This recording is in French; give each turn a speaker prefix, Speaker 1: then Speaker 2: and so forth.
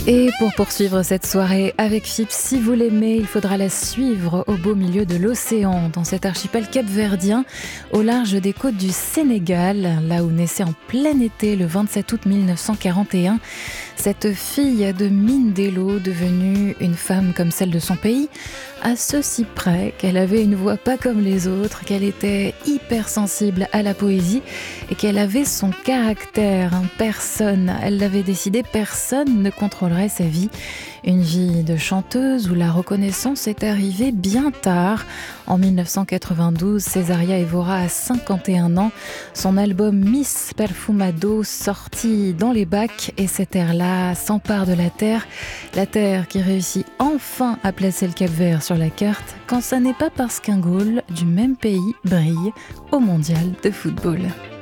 Speaker 1: Et pour poursuivre cette soirée avec Fips, si vous l'aimez, il faudra la suivre au beau milieu de l'océan, dans cet archipel capverdien, au large des côtes du Sénégal, là où naissait en plein été, le 27 août 1941, cette fille de Mindelo, devenue une femme comme celle de son pays, à ceci près qu'elle avait une voix pas comme les autres, qu'elle était hypersensible à la poésie et qu'elle avait son caractère. Personne, elle l'avait décidé, personne ne contrôlerait sa vie. Une vie de chanteuse où la reconnaissance est arrivée bien tard. En 1992, Césaria Évora a 51 ans. Son album Miss Perfumado sorti dans les bacs et cet air-là s'empare de la terre qui réussit enfin à placer le Cap-Vert sur la carte quand ça n'est pas parce qu'un goal du même pays brille au mondial de football.